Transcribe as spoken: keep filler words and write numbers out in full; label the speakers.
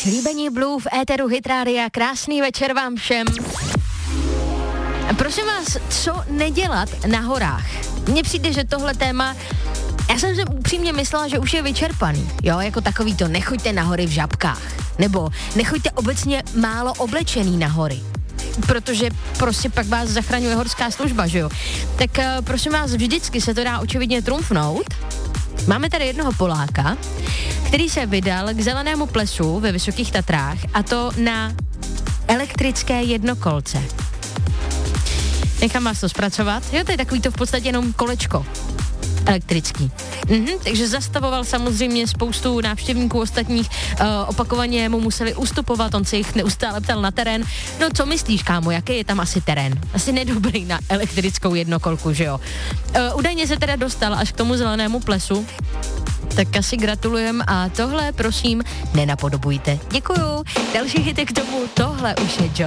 Speaker 1: Slíbení Blue v éteru Hit Rádia. Krásný večer vám všem. Prosím vás, co nedělat na horách? Mně přijde, že tohle téma, já jsem si upřímně myslela, že už je vyčerpaný. Jo, jako takový to, nechoďte na hory v žabkách. Nebo nechoďte obecně málo oblečený na hory. Protože prostě pak vás zachraňuje horská služba, že jo? Tak uh, prosím vás, vždycky se to dá očividně trumfnout. Máme tady jednoho Poláka, který se vydal k zelenému plesu ve Vysokých Tatrách, a to na elektrické jednokolce. Nechám vás to zpracovat. Jo, to je takový to v podstatě jenom kolečko elektrický. Mhm, takže zastavoval samozřejmě spoustu návštěvníků ostatních, uh, opakovaně mu museli ustupovat, on se jich neustále ptal na terén. No co myslíš, kámo, jaký je tam asi terén? Asi nedobrý na elektrickou jednokolku, že jo? Uh, údajně se teda dostal až k tomu zelenému plesu, tak asi gratulujem a tohle prosím nenapodobujte. Děkuju. Další hity k tomu, tohle už je John.